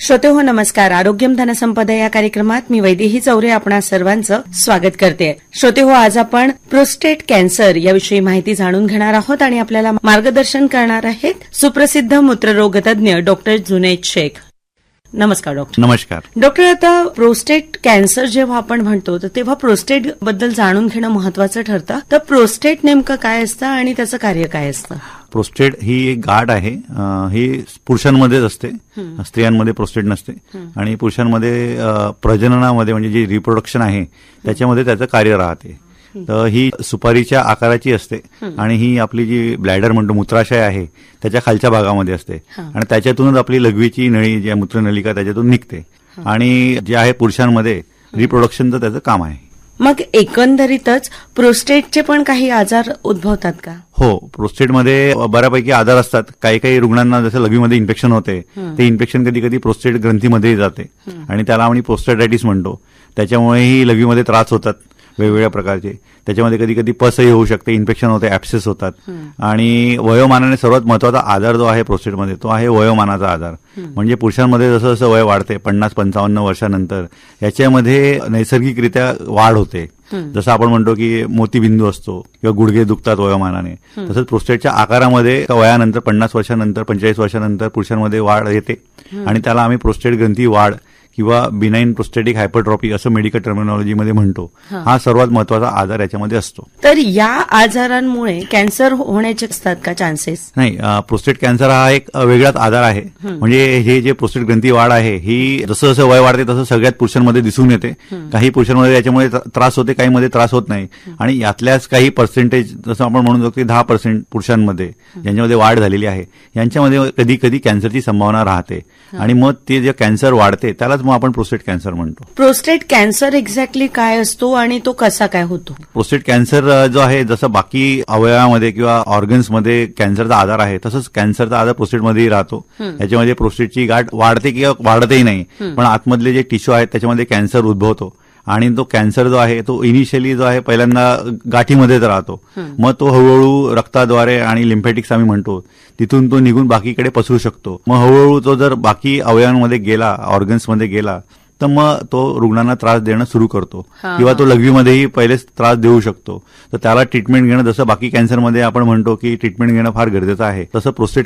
श्रोतेहो नमस्कार. आरोग्यम धनसंपदा या कार्यक्रमात मी वैदेही चौरे आपणा सर्वांचं स्वागत करते. श्रोतेहो, आज आपण प्रोस्टेट कॅन्सर याविषयी माहिती जाणून घेणार आहोत आणि आपल्याला मार्गदर्शन करणार आहेत सुप्रसिद्ध मूत्ररोग तज्ञ डॉक्टर जुनैद शेख. नमस्कार डॉक्टर. नमस्कार डॉक्टर, आता प्रोस्टेट कॅन्सर जेव्हा आपण म्हणतो तर तेव्हा प्रोस्टेट बद्दल जाणून घेणं महत्वाचं ठरतं. तर प्रोस्टेट नेमकं काय असतं आणि त्याचं कार्य काय असतं? प्रोस्टेट ही एक गाठ आहे. ही पुरुषांमध्येच असते, स्त्रियांमध्ये प्रोस्टेट नसते. आणि पुरुषांमध्ये प्रजननामध्ये म्हणजे जे रिप्रोडक्शन आहे त्याच्यामध्ये त्याचं कार्य राहते. तर ही सुपारीच्या आकाराची असते आणि ही आपली जी ब्लॅडर म्हणतो मूत्राशय आहे त्याच्या खालच्या भागामध्ये असते आणि त्याच्यातूनच आपली लघवीची नळी जी मूत्रनलिका त्याच्यातून निघते. आणि जे आहे पुरुषांमध्ये रिप्रोडक्शनचं त्याचं काम आहे. मग एकंदरीतच प्रोस्टेटचे पण काही आजार उद्भवतात का? हो, प्रोस्टेटमध्ये बऱ्यापैकी आजार असतात. काही काही रुग्णांना जसं लघवीमध्ये इन्फेक्शन होते ते इन्फेक्शन कधी कधी प्रोस्टेट ग्रंथीमध्ये जाते आणि त्याला आम्ही प्रोस्टेटायटिस म्हणतो. त्याच्यामुळेही लघवीमध्ये त्रास होतात वेगवेगळ्या प्रकारचे. त्याच्यामध्ये कधी कधी पसही होऊ शकते, इन्फेक्शन होते, ऍब्सेस होतात. आणि वयोमानाने सर्वात महत्वाचा आजार जो आहे प्रोस्टेटमध्ये तो आहे वयोमानाचा आजार. म्हणजे पुरुषांमध्ये जसं जसं वय वाढते 50-55 वर्षानंतर याच्यामध्ये नैसर्गिकरित्या वाढ होते. जसं आपण म्हणतो की मोतीबिंदू असतो किंवा गुडघे दुखतात वयोमानाने, तसंच प्रोस्टेटच्या आकारामध्ये वयानंतर 50 वर्षानंतर 45 वर्षानंतर पुरुषांमध्ये वाढ येते आणि त्याला आम्ही प्रोस्टेट ग्रंथी वाढ किंवा बिनाइन प्रोस्टेटिक हायपरट्रॉफी असं मेडिकल टर्मिनॉलॉजीमध्ये म्हणतो. हा सर्वात महत्वाचा आजार याच्यामध्ये असतो. तर या आजारांमुळे कॅन्सर होण्याचे असतात का चान्सेस? नाही, प्रोस्टेट कॅन्सर हा एक वेगळाच आजार आहे. म्हणजे हे जे प्रोस्टेट ग्रंथी वाढ आहे ही जसं जसं वय वाढते तसं सगळ्यात पुरुषांमध्ये दिसून येते. काही पुरुषांमध्ये याच्यामुळे त्रास होते, काही मध्ये त्रास होत नाही. आणि यातल्याच काही पर्सेंटेज जसं आपण म्हणू शकतो 10% पुरुषांमध्ये ज्यांच्यामध्ये वाढ झालेली आहे यांच्यामध्ये कधी कधी कॅन्सरची संभावना राहते. आणि मग ते जे कॅन्सर वाढते त्यालाच मग आपण प्रोस्टेट कॅन्सर म्हणतो. प्रोस्टेट कॅन्सर एक्झॅक्टली काय असतो आणि तो कसा काय होतो? प्रोस्टेट कॅन्सर जो आहे जसं बाकी अवयवामध्ये किंवा ऑर्गन्समध्ये कॅन्सरचा आजार आहे तसंच कॅन्सरचा आजार प्रोस्टेटमध्येही राहतो. याच्यामध्ये प्रोस्टेटची गाठ वाढते किंवा वाढतही नाही, पण आतमधले जे टिश्यू आहेत त्याच्यामध्ये कॅन्सर उद्भवतो. आणि तो कॅन्सर जो आहे तो इनिशियली जो आहे पहिल्यांदा गाठीमध्येच राहतो. मग तो हळूहळू रक्ताद्वारे आणि लिम्फॅटिक्स आम्ही म्हणतो तिथून तो निघून बाकीकडे पसरू शकतो. मग हळूहळू तो जर बाकी अवयवांमध्ये गेला, ऑर्गन्समध्ये गेला तर मग तो रुग्णांना त्रास देणं सुरू करतो किंवा तो लघवीमध्येही पहिलेच त्रास देऊ शकतो. तर त्याला ट्रीटमेंट घेणं, जसं बाकी कॅन्सरमध्ये आपण म्हणतो की ट्रीटमेंट घेणं फार गरजेचं आहे, तसं प्रोस्टेट